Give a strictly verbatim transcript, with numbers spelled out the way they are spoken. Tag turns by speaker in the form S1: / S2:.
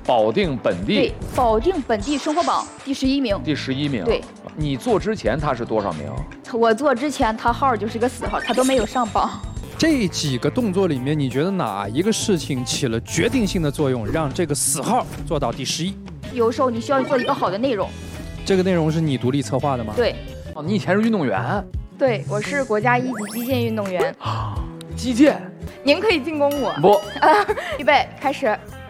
S1: 保定本地，
S2: 对，保定本地生活榜第十一名，
S1: 第十一名。
S2: 对，
S1: 你做之前他是多少名？
S2: 我做之前他号就是个死号，他都没有上榜。
S3: 这几个动作里面，你觉得哪一个事情起了决定性的作用，让这个死号做到第十一？
S2: 有时候你需要做一个好的内容。
S3: 这个内容是你独立策划的吗？
S2: 对。
S1: 哦，你以前是运动员？
S2: 对，我是国家一级击剑运动员。
S1: 击剑？
S2: 您可以进攻我。
S1: 不。
S2: 预备，开始。